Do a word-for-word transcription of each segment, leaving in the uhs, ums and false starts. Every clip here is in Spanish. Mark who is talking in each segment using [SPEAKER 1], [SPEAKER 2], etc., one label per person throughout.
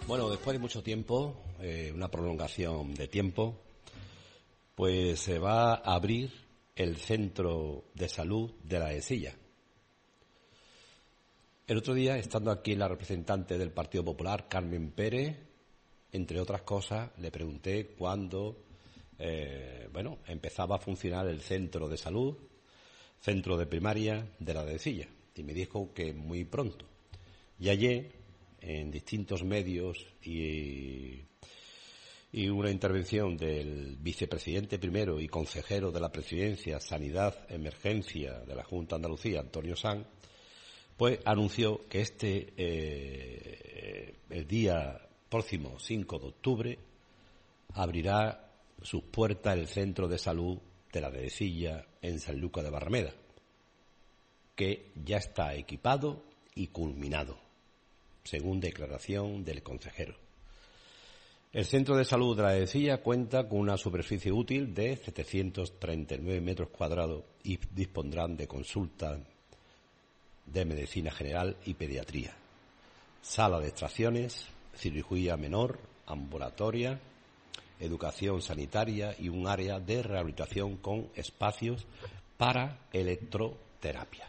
[SPEAKER 1] Bueno, después de mucho tiempo, eh, una prolongación de tiempo, pues se va a abrir el centro de salud de la Dehesilla. El otro día, estando aquí la representante del Partido Popular, Carmen Pérez, entre otras cosas, le pregunté cuándo, eh, bueno, empezaba a funcionar el centro de salud, centro de primaria de la Dehesilla, y me dijo que muy pronto. Y ayer, en distintos medios y, y una intervención del vicepresidente primero y consejero de la Presidencia, Sanidad, Emergencia de la Junta de Andalucía, Antonio Sanz, pues anunció que este, eh, el día próximo cinco de octubre, abrirá sus puertas el centro de salud de la Dehesilla en Sanlúcar de Barrameda, que ya está equipado y culminado, según declaración del consejero. El centro de salud de la Dehesilla cuenta con una superficie útil de setecientos treinta y nueve metros cuadrados y dispondrán de consultas de medicina general y pediatría, sala de extracciones, cirugía menor, ambulatoria, educación sanitaria y un área de rehabilitación con espacios para electroterapia.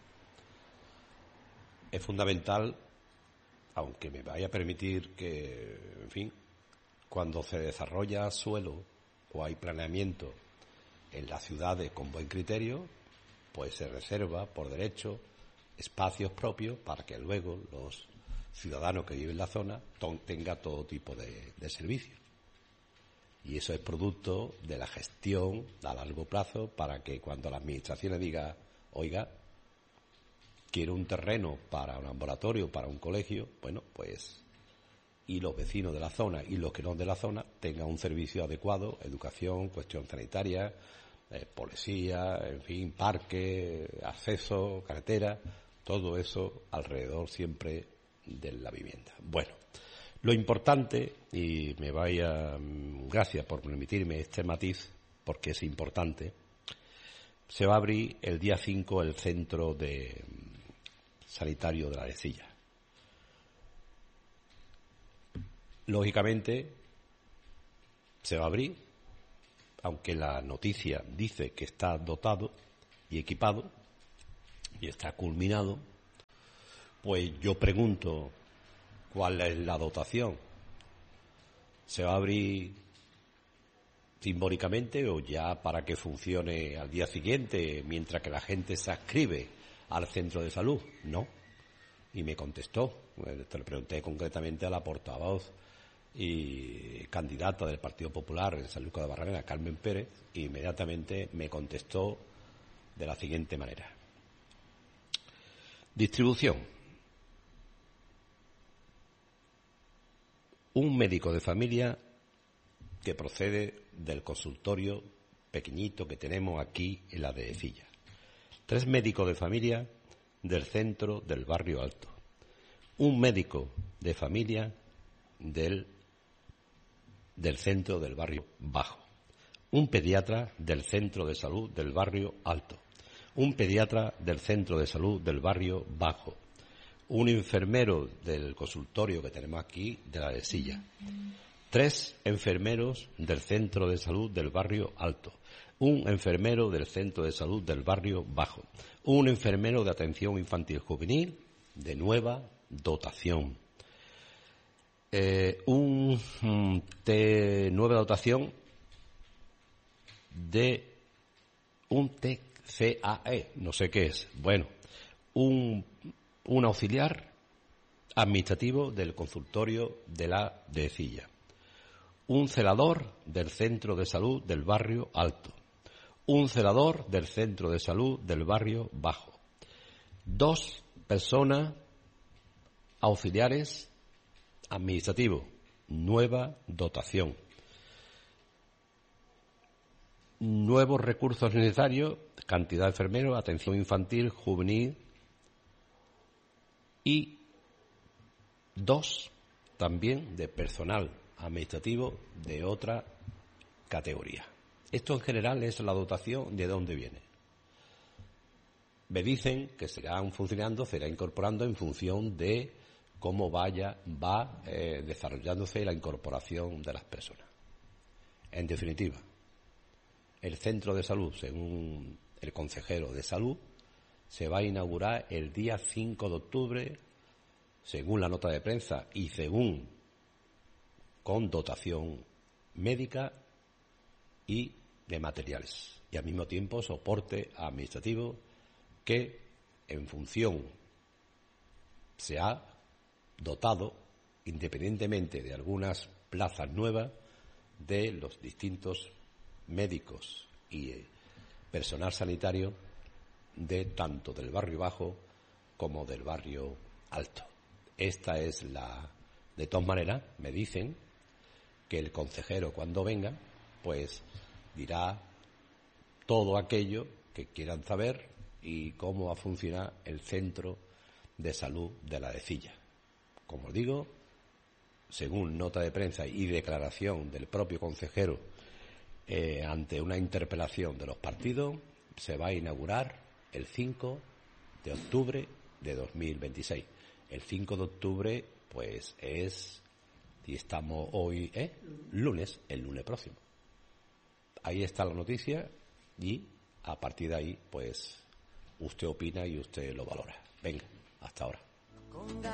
[SPEAKER 1] Es fundamental, aunque me vaya a permitir que, en fin, cuando se desarrolla suelo o hay planeamiento en las ciudades con buen criterio, pues se reserva por derecho espacios propios para que luego los ciudadanos que viven en la zona tengan todo tipo de, de servicios. Y eso es producto de la gestión a largo plazo para que cuando la administración diga, oiga, quiero un terreno para un ambulatorio, para un colegio, bueno, pues, y los vecinos de la zona y los que no de la zona tengan un servicio adecuado, educación, cuestión sanitaria, eh, policía, en fin, parque, acceso, carretera, todo eso alrededor siempre de la vivienda. Bueno, lo importante, y me vaya, gracias por permitirme este matiz, porque es importante, se va a abrir el día cinco el centro de sanitario de la Dehesilla. Lógicamente, se va a abrir, aunque la noticia dice que está dotado y equipado y está culminado, pues yo pregunto cuál es la dotación. ¿Se va a abrir simbólicamente o ya para que funcione al día siguiente mientras que la gente se adscribe al centro de salud? No. Y me contestó, te lo pregunté concretamente a la portavoz y candidata del Partido Popular en Sanlúcar de Barrameda, Carmen Pérez, e inmediatamente me contestó de la siguiente manera. Distribución. Un médico de familia que procede del consultorio pequeñito que tenemos aquí en la Dehesilla. Tres médicos de familia del centro del barrio Alto. Un médico de familia del, del centro del barrio Bajo. Un pediatra del centro de salud del barrio Alto. Un pediatra del centro de salud del barrio Bajo. Un enfermero del consultorio que tenemos aquí de la Dehesilla. Tres enfermeros del centro de salud del barrio Alto. Un enfermero del centro de salud del barrio Bajo. Un enfermero de atención infantil juvenil de nueva dotación. Eh, un de nueva dotación de un T C A E, no sé qué es. Bueno, un, un auxiliar administrativo del consultorio de la Dehesilla. Un celador del centro de salud del barrio Alto. Un celador del centro de salud del barrio Bajo. Dos personas auxiliares administrativos, nueva dotación. Nuevos recursos necesarios, cantidad de enfermeros, atención infantil, juvenil y dos también de personal administrativo de otra categoría. Esto en general es la dotación de dónde viene. Me dicen que serán funcionando, se irá incorporando en función de cómo vaya va eh, desarrollándose la incorporación de las personas. En definitiva, el centro de salud, según el consejero de salud, se va a inaugurar el día cinco de octubre, según la nota de prensa y según con dotación médica y de materiales, y al mismo tiempo soporte administrativo que en función se ha dotado, independientemente de algunas plazas nuevas, de los distintos médicos y eh, personal sanitario de tanto del barrio bajo como del barrio alto. Esta es la... De todas maneras, me dicen que el consejero, cuando venga, pues dirá todo aquello que quieran saber y cómo va a funcionar el centro de salud de La Arecilla. Como digo, según nota de prensa y declaración del propio consejero eh, ante una interpelación de los partidos, se va a inaugurar el cinco de octubre de dos mil veintiséis. El cinco de octubre, pues es, y estamos hoy, ¿eh? lunes, el lunes próximo. Ahí está la noticia y a partir de ahí, pues usted opina y usted lo valora. Venga, hasta ahora.